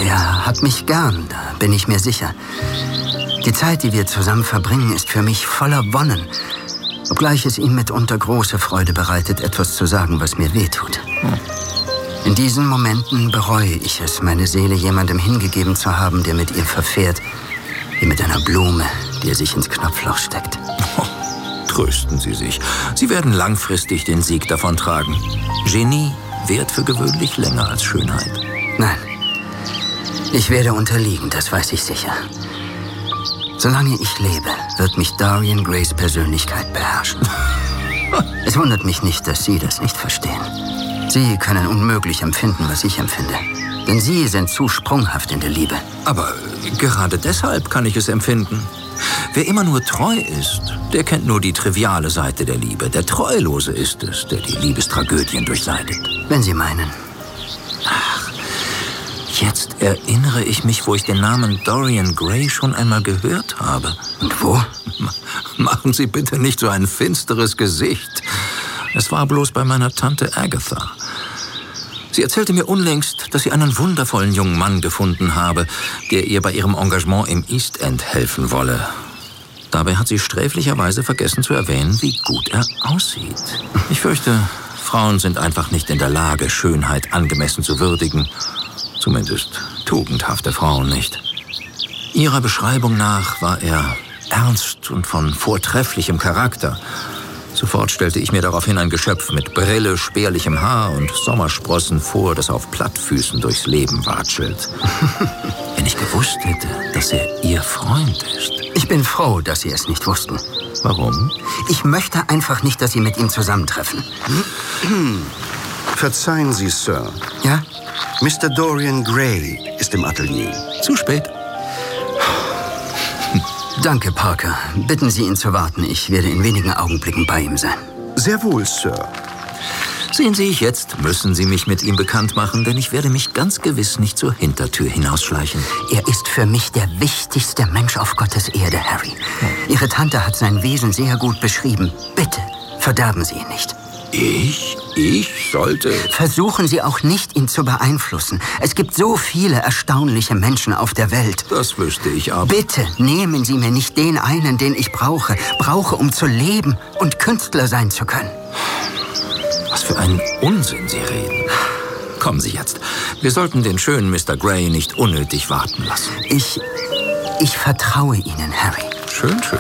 Er hat mich gern, da bin ich mir sicher. Die Zeit, die wir zusammen verbringen, ist für mich voller Wonnen, obgleich es ihm mitunter große Freude bereitet, etwas zu sagen, was mir wehtut. In diesen Momenten bereue ich es, meine Seele jemandem hingegeben zu haben, der mit ihr verfährt, wie mit einer Blume, die er sich ins Knopfloch steckt. Trösten Sie sich. Sie werden langfristig den Sieg davontragen. Genie währt für gewöhnlich länger als Schönheit. Nein, ich werde unterliegen, das weiß ich sicher. Solange ich lebe, wird mich Dorian Grays Persönlichkeit beherrschen. Es wundert mich nicht, dass Sie das nicht verstehen. Sie können unmöglich empfinden, was ich empfinde. Denn Sie sind zu sprunghaft in der Liebe. Aber gerade deshalb kann ich es empfinden. Wer immer nur treu ist, der kennt nur die triviale Seite der Liebe. Der Treulose ist es, der die Liebestragödien durchleidet. Wenn Sie meinen. Ach, jetzt erinnere ich mich, wo ich den Namen Dorian Gray schon einmal gehört habe. Und wo? Machen Sie bitte nicht so ein finsteres Gesicht. Es war bloß bei meiner Tante Agatha. Sie erzählte mir unlängst, dass sie einen wundervollen jungen Mann gefunden habe, der ihr bei ihrem Engagement im East End helfen wolle. Dabei hat sie sträflicherweise vergessen zu erwähnen, wie gut er aussieht. Ich fürchte, Frauen sind einfach nicht in der Lage, Schönheit angemessen zu würdigen. Zumindest tugendhafte Frauen nicht. Ihrer Beschreibung nach war er ernst und von vortrefflichem Charakter. Sofort stellte ich mir daraufhin ein Geschöpf mit Brille, spärlichem Haar und Sommersprossen vor, das auf Plattfüßen durchs Leben watschelt. Wenn ich gewusst hätte, dass er Ihr Freund ist. Ich bin froh, dass Sie es nicht wussten. Warum? Ich möchte einfach nicht, dass Sie mit ihm zusammentreffen. Verzeihen Sie, Sir. Ja? Mr. Dorian Gray ist im Atelier. Zu spät. Danke, Parker. Bitten Sie ihn zu warten. Ich werde in wenigen Augenblicken bei ihm sein. Sehr wohl, Sir. Sehen Sie, jetzt müssen Sie mich mit ihm bekannt machen, denn ich werde mich ganz gewiss nicht zur Hintertür hinausschleichen. Er ist für mich der wichtigste Mensch auf Gottes Erde, Harry. Ihre Tante hat sein Wesen sehr gut beschrieben. Bitte, verderben Sie ihn nicht. Ich sollte... Versuchen Sie auch nicht, ihn zu beeinflussen. Es gibt so viele erstaunliche Menschen auf der Welt. Das wüsste ich aber. Bitte nehmen Sie mir nicht den einen, den ich brauche, um zu leben und Künstler sein zu können. Was für einen Unsinn Sie reden. Kommen Sie jetzt. Wir sollten den schönen Mr. Gray nicht unnötig warten lassen. Ich vertraue Ihnen, Harry. Schön, schön.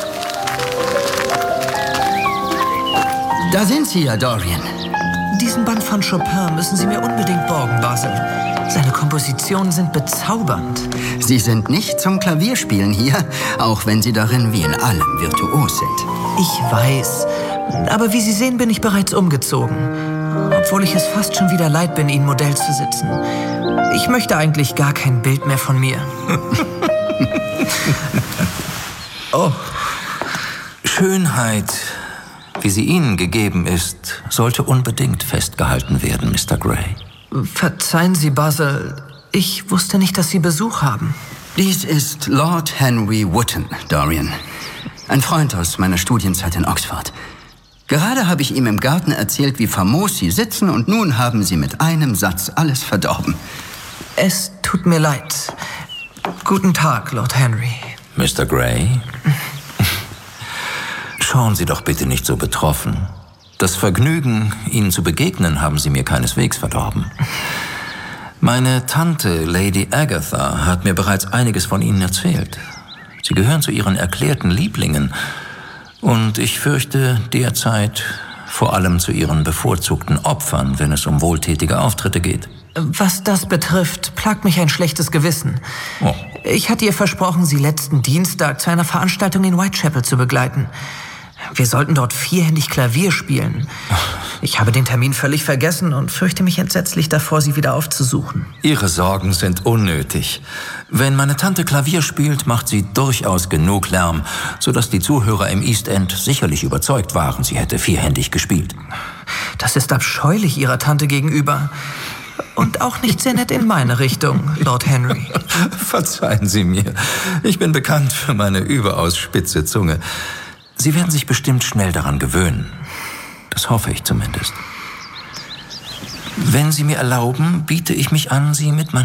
Da sind Sie ja, Dorian. Diesen Band von Chopin müssen Sie mir unbedingt borgen, Basil. Seine Kompositionen sind bezaubernd. Sie sind nicht zum Klavierspielen hier, auch wenn Sie darin wie in allem virtuos sind. Ich weiß, aber wie Sie sehen, bin ich bereits umgezogen. Obwohl ich es fast schon wieder leid bin, Ihnen Modell zu sitzen. Ich möchte eigentlich gar kein Bild mehr von mir. Oh. Schönheit, wie sie Ihnen gegeben ist, sollte unbedingt festgehalten werden, Mr. Gray. Verzeihen Sie, Basil. Ich wusste nicht, dass Sie Besuch haben. Dies ist Lord Henry Wotton, Dorian. Ein Freund aus meiner Studienzeit in Oxford. Gerade habe ich ihm im Garten erzählt, wie famos Sie sitzen, und nun haben Sie mit einem Satz alles verdorben. Es tut mir leid. Guten Tag, Lord Henry. Mr. Gray? Schauen Sie doch bitte nicht so betroffen. Das Vergnügen, Ihnen zu begegnen, haben Sie mir keineswegs verdorben. Meine Tante, Lady Agatha, hat mir bereits einiges von Ihnen erzählt. Sie gehören zu ihren erklärten Lieblingen. Und ich fürchte derzeit vor allem zu ihren bevorzugten Opfern, wenn es um wohltätige Auftritte geht. Was das betrifft, plagt mich ein schlechtes Gewissen. Oh. Ich hatte ihr versprochen, Sie letzten Dienstag zu einer Veranstaltung in Whitechapel zu begleiten. Wir sollten dort vierhändig Klavier spielen. Ich habe den Termin völlig vergessen und fürchte mich entsetzlich davor, Sie wieder aufzusuchen. Ihre Sorgen sind unnötig. Wenn meine Tante Klavier spielt, macht sie durchaus genug Lärm, sodass die Zuhörer im East End sicherlich überzeugt waren, sie hätte vierhändig gespielt. Das ist abscheulich Ihrer Tante gegenüber. Und auch nicht sehr nett in meine Richtung, Lord Henry. Verzeihen Sie mir. Ich bin bekannt für meine überaus spitze Zunge. Sie werden sich bestimmt schnell daran gewöhnen. Das hoffe ich zumindest. Wenn Sie mir erlauben, biete ich mich an, Sie mit meiner